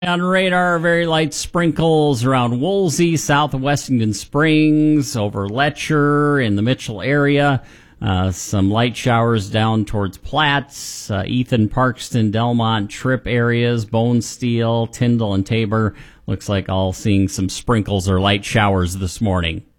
On radar, very light sprinkles around Woolsey, south of Westington Springs, over Letcher in the Mitchell area. Some light showers down towards Platts, Ethan, Parkston, Delmont, Tripp areas, Bone Steel, Tyndall, and Tabor. Looks like all seeing some sprinkles or light showers this morning.